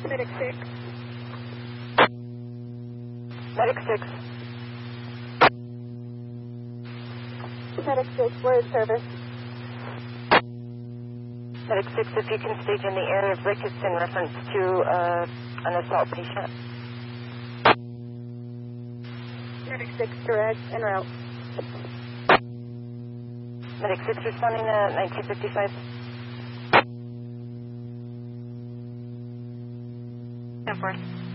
Medic 6. Medic 6. Medic 6, where is service? Medic 6, if you can stage in the area of Ricketts in reference to an assault patient. Medic 6, direct, en route. Medic 6 responding to 1955. 10-4.